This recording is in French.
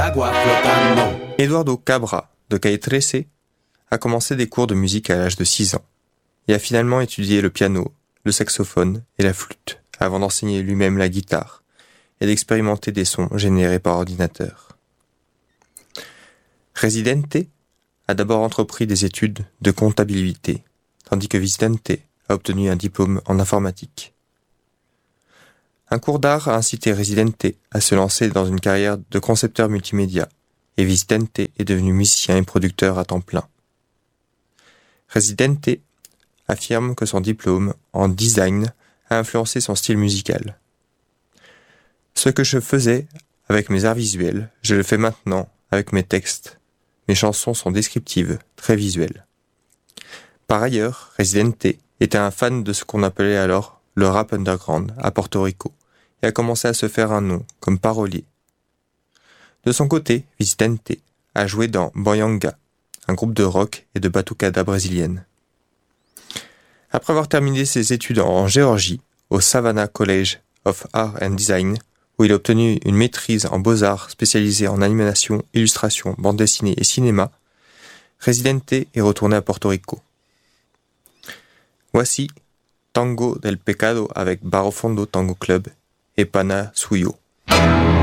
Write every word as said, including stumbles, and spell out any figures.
Agua flotando. Eduardo Cabra, de Calle trece, a commencé des cours de musique à l'âge de six ans et a finalement étudié le piano, le saxophone et la flûte avant d'enseigner lui-même la guitare et d'expérimenter des sons générés par ordinateur. Residente a d'abord entrepris des études de comptabilité, tandis que Vicente a obtenu un diplôme en informatique. Un cours d'art a incité Residente à se lancer dans une carrière de concepteur multimédia, et Vicente est devenu musicien et producteur à temps plein. Residente affirme que son diplôme en design a influencé son style musical. Ce que je faisais avec mes arts visuels, je le fais maintenant avec mes textes. Mes chansons sont descriptives, très visuelles. Par ailleurs, Residente était un fan de ce qu'on appelait alors le rap underground à Porto Rico et a commencé à se faire un nom comme parolier. De son côté, Vicente a joué dans Boyanga, un groupe de rock et de batucada brésilienne. Après avoir terminé ses études en Géorgie, au Savannah College of Art and Design, où il a obtenu une maîtrise en beaux-arts spécialisée en animation, illustration, bande dessinée et cinéma, Residente est retourné à Porto Rico. Voici Tango del Pecado avec Barro Fondo Tango Club et Pana Suyo.